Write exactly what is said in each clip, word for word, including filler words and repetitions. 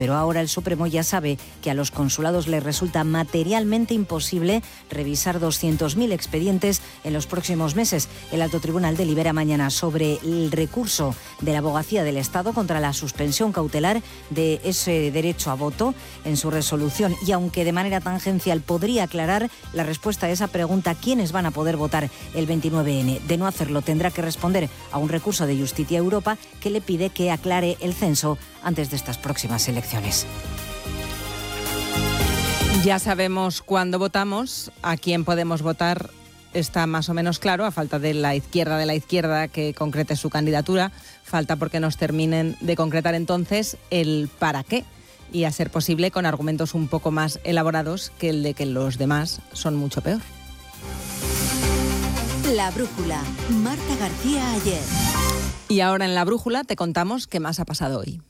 Pero ahora el Supremo ya sabe que a los consulados les resulta materialmente imposible revisar doscientos mil expedientes en los próximos meses. El Alto Tribunal delibera mañana sobre el recurso de la Abogacía del Estado contra la suspensión cautelar de ese derecho a voto en su resolución. Y aunque de manera tangencial podría aclarar la respuesta a esa pregunta, ¿quiénes van a poder votar el veintinueve ene? De no hacerlo, tendrá que responder a un recurso de Justicia Europa que le pide que aclare el censo antes de estas próximas elecciones. Ya sabemos cuándo votamos, a quién podemos votar está más o menos claro, a falta de la izquierda de la izquierda que concrete su candidatura, falta porque nos terminen de concretar entonces el para qué y a ser posible con argumentos un poco más elaborados que el de que los demás son mucho peor. La Brújula, Marta García Ayer. Y ahora en La Brújula te contamos qué más ha pasado hoy.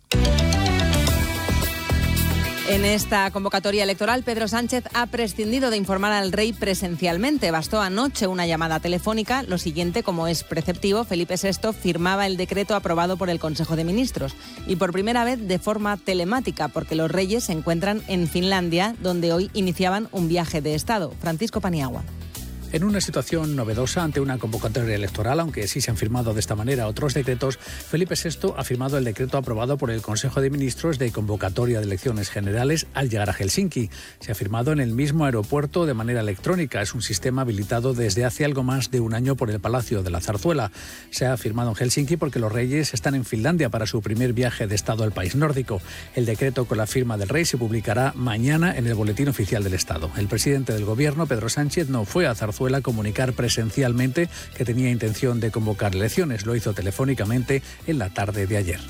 En esta convocatoria electoral, Pedro Sánchez ha prescindido de informar al rey presencialmente. Bastó anoche una llamada telefónica. Lo siguiente, como es preceptivo, Felipe sexto firmaba el decreto aprobado por el Consejo de Ministros. Y por primera vez de forma telemática, porque los reyes se encuentran en Finlandia, donde hoy iniciaban un viaje de Estado. Francisco Paniagua. En una situación novedosa ante una convocatoria electoral, aunque sí se han firmado de esta manera otros decretos, Felipe sexto ha firmado el decreto aprobado por el Consejo de Ministros de convocatoria de elecciones generales al llegar a Helsinki. Se ha firmado en el mismo aeropuerto de manera electrónica. Es un sistema habilitado desde hace algo más de un año por el Palacio de la Zarzuela. Se ha firmado en Helsinki porque los reyes están en Finlandia para su primer viaje de Estado al país nórdico. El decreto con la firma del rey se publicará mañana en el Boletín Oficial del Estado. El presidente del Gobierno, Pedro Sánchez, no fue a Zarzuela a comunicar presencialmente que tenía intención de convocar elecciones. Lo hizo telefónicamente en la tarde de ayer.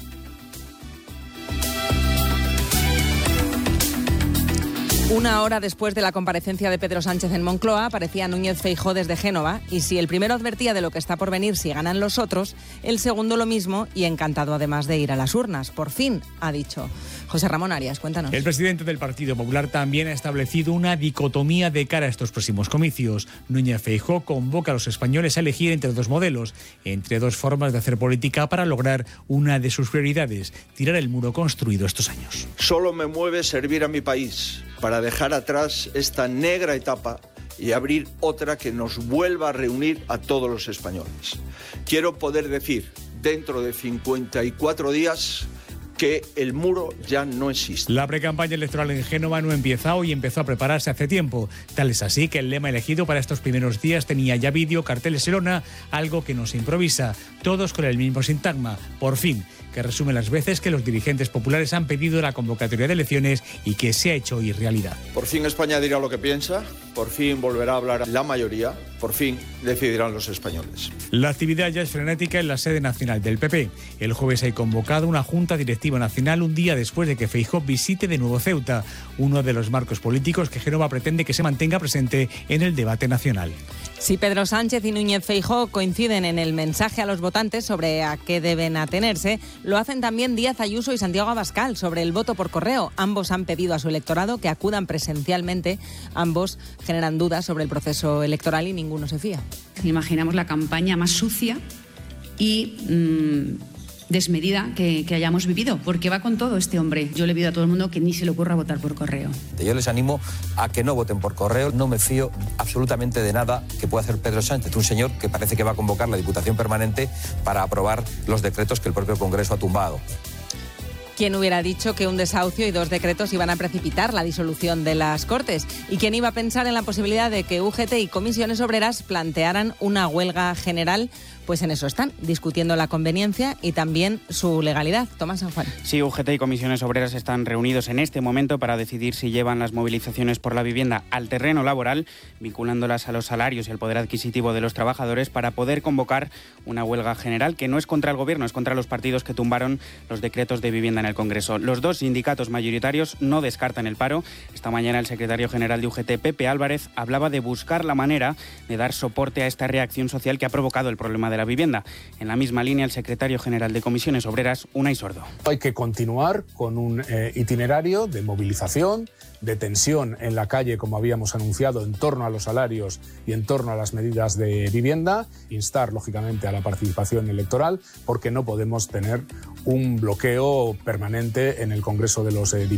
Una hora después de la comparecencia de Pedro Sánchez en Moncloa, aparecía Núñez Feijóo desde Génova, y si el primero advertía de lo que está por venir si ganan los otros, el segundo lo mismo y encantado además de ir a las urnas. Por fin, ha dicho. José Ramón Arias, cuéntanos. El presidente del Partido Popular también ha establecido una dicotomía de cara a estos próximos comicios. Núñez Feijóo convoca a los españoles a elegir entre dos modelos, entre dos formas de hacer política para lograr una de sus prioridades, tirar el muro construido estos años. Solo me mueve servir a mi país para dejar atrás esta negra etapa y abrir otra que nos vuelva a reunir a todos los españoles. Quiero poder decir, dentro de cincuenta y cuatro días, que el muro ya no existe. La precampaña electoral en Génova no empieza hoy, empezó a prepararse hace tiempo. Tal es así que el lema elegido para estos primeros días tenía ya vídeo, carteles y lona, algo que no se improvisa, todos con el mismo sintagma, por fin, que resume las veces que los dirigentes populares han pedido la convocatoria de elecciones y que se ha hecho hoy realidad. Por fin España dirá lo que piensa, por fin volverá a hablar la mayoría, por fin decidirán los españoles. La actividad ya es frenética en la sede nacional del P P. El jueves hay convocado una junta directiva nacional un día después de que Feijóo visite de nuevo Ceuta, uno de los marcos políticos que Génova pretende que se mantenga presente en el debate nacional. Si Pedro Sánchez y Núñez Feijóo coinciden en el mensaje a los votantes sobre a qué deben atenerse, lo hacen también Díaz Ayuso y Santiago Abascal sobre el voto por correo. Ambos han pedido a su electorado que acudan presencialmente. Ambos generan dudas sobre el proceso electoral y ninguno se fía. Imaginamos la campaña más sucia y mmm, desmedida que, que hayamos vivido, porque va con todo este hombre. Yo le pido a todo el mundo que ni se le ocurra votar por correo. Yo les animo a que no voten por correo. No me fío absolutamente de nada que pueda hacer Pedro Sánchez, un señor que parece que va a convocar la Diputación Permanente para aprobar los decretos que el propio Congreso ha tumbado. ¿Quién hubiera dicho que un desahucio y dos decretos iban a precipitar la disolución de las Cortes? ¿Y quién iba a pensar en la posibilidad de que U G T y comisiones obreras plantearan una huelga general? Pues en eso están, discutiendo la conveniencia y también su legalidad. Tomás San Juan. Sí, U G T y comisiones obreras están reunidos en este momento para decidir si llevan las movilizaciones por la vivienda al terreno laboral, vinculándolas a los salarios y al poder adquisitivo de los trabajadores para poder convocar una huelga general que no es contra el Gobierno, es contra los partidos que tumbaron los decretos de vivienda en el Congreso. Los dos sindicatos mayoritarios no descartan el paro. Esta mañana el secretario general de U G T, Pepe Álvarez, hablaba de buscar la manera de dar soporte a esta reacción social que ha provocado el problema de la vivienda. En la misma línea, el secretario general de Comisiones Obreras, Unai Sordo. Hay que continuar con un eh, itinerario de movilización, de tensión en la calle, como habíamos anunciado, en torno a los salarios y en torno a las medidas de vivienda, instar, lógicamente, a la participación electoral, porque no podemos tener un bloqueo permanente en el Congreso de los eh, Diputados.